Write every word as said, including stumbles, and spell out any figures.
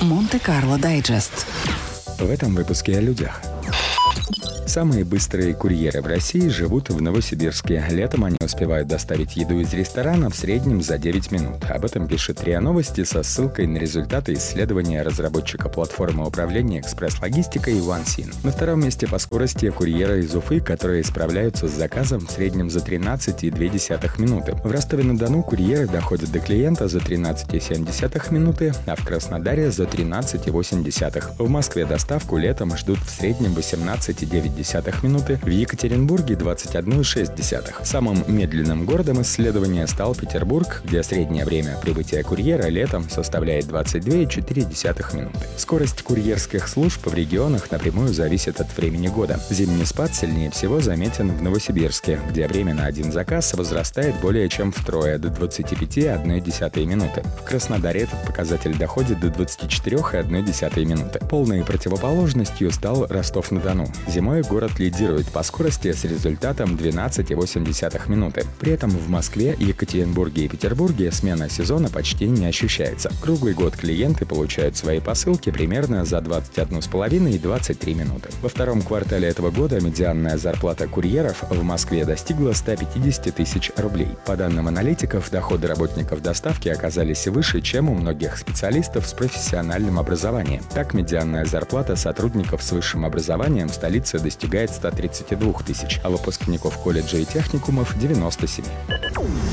Монте-Карло Дайджест. В этом выпуске о людях. Самые быстрые курьеры в России живут в Новосибирске. Летом они успевают доставить еду из ресторана в среднем за девять минут. Об этом пишет РИА Новости со ссылкой на результаты исследования разработчика платформы управления экспресс-логистикой OneSyn. На втором месте по скорости курьеры из Уфы, которые справляются с заказом в среднем за тринадцать целых две десятых минуты. В Ростове-на-Дону курьеры доходят до клиента за тринадцать целых семь десятых минуты, а в Краснодаре за тринадцать целых восемь десятых. В Москве доставку летом ждут в среднем восемнадцать целых девять десятых минуты, в Екатеринбурге двадцать одна целых шесть десятых. Самым медленным городом исследования стал Петербург, где среднее время прибытия курьера летом составляет двадцать две целых четыре десятых минуты. Скорость курьерских служб в регионах напрямую зависит от времени года. Зимний спад сильнее всего заметен в Новосибирске, где время на один заказ возрастает более чем втрое, до двадцати пяти целых одной десятой минуты. В Краснодаре этот показатель доходит до двадцати четырёх целых одной десятой минуты. Полной противоположностью стал Ростов-на-Дону. Зимой город лидирует по скорости с результатом двенадцать целых восемь десятых минуты. При этом в Москве, Екатеринбурге и Петербурге смена сезона почти не ощущается. Круглый год клиенты получают свои посылки примерно за двадцать одну с половиной и двадцать три минуты. Во втором квартале этого года медианная зарплата курьеров в Москве достигла ста пятидесяти тысяч рублей. По данным аналитиков, доходы работников доставки оказались выше, чем у многих специалистов с профессиональным образованием. Так, медианная зарплата сотрудников с высшим образованием в столице достигает ста тридцати двух тысяч, а выпускников колледжей и техникумов – девяноста семи.